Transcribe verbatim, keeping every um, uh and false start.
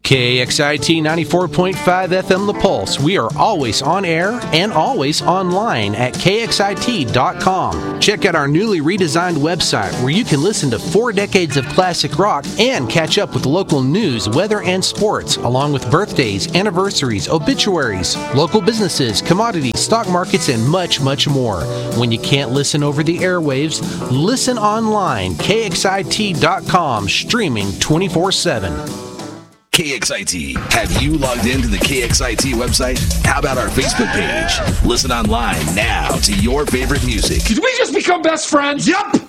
K X I T ninety-four point five F M The Pulse. We are always on air and always online at K X I T dot com. Check out our newly redesigned website where you can listen to four decades of classic rock and catch up with local news, weather, and sports, along with birthdays, anniversaries, obituaries, local businesses, commodities, stock markets, and much, much more. When you can't listen over the airwaves, listen online, K X I T dot com, streaming twenty-four seven. K X I T. Have you logged into the K X I T website? How about our Facebook page? Listen online now to your favorite music. Did we just become best friends? Yup!